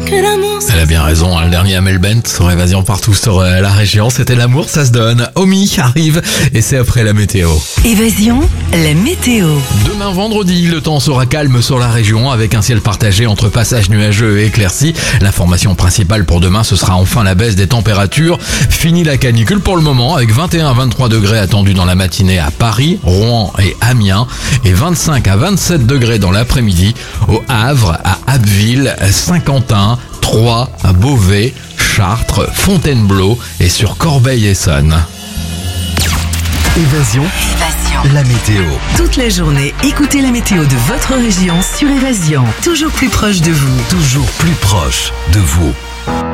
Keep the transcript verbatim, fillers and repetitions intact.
que l'amour. Elle a bien raison, hein, le dernier Amel Bent sur Évasion partout sur euh, la région, c'était l'amour, ça se donne. Omi arrive et c'est après la météo. Évasion, la météo. Demain vendredi, le temps sera calme sur la région avec un ciel partagé entre passages nuageux et éclaircis. L'information principale pour demain, ce sera enfin la baisse des températures. Fini la canicule pour le moment avec vingt et un à vingt-trois degrés attendus dans la matinée à Paris, Rouen et Amiens et vingt-cinq à vingt-sept degrés dans l'après-midi au Havre, à Abbeville, Saint-Quentin, Troyes, Beauvais, Chartres, Fontainebleau et sur Corbeil-Essonnes. Évasion, Évasion. la météo. Toute la journée, écoutez la météo de votre région sur Évasion. Toujours plus proche de vous. Toujours plus proche de vous.